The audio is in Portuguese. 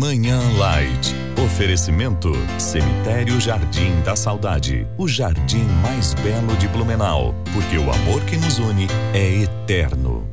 Manhã Light. Oferecimento Cemitério Jardim da Saudade. O jardim mais belo de Blumenau. Porque o amor que nos une é eterno.